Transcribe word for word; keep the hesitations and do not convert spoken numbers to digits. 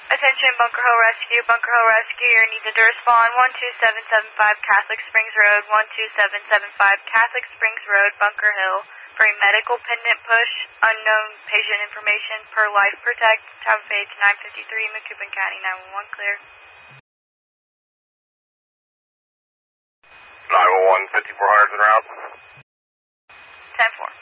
Attention Bunker Hill Rescue, Bunker Hill Rescue, you're needed to respond. one two seven seven five Catholic Springs Road, one two seven seven five Catholic Springs Road, Bunker Hill, for a medical pendant push, unknown patient information per Life Protect, time of page nine fifty-three, Macoupin County, nine one one, clear. nine one one, fifty-four hundred en route. ten four.